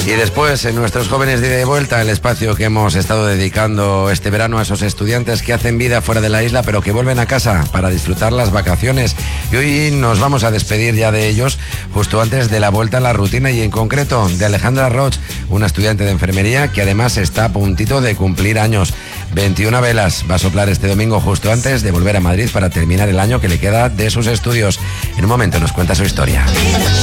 Y después, en nuestros jóvenes de ida y vuelta, el espacio que hemos estado dedicando este verano a esos estudiantes que hacen vida fuera de la isla, pero que vuelven a casa para disfrutar las vacaciones. Y hoy nos vamos a despedir ya de ellos, justo antes de la vuelta a la rutina, y en concreto de Alejandra Roig, una estudiante de enfermería que además está a puntito de cumplir años. 21 velas va a soplar este domingo justo antes de volver a Madrid para terminar el año que le queda de sus estudios. En un momento nos cuenta su historia.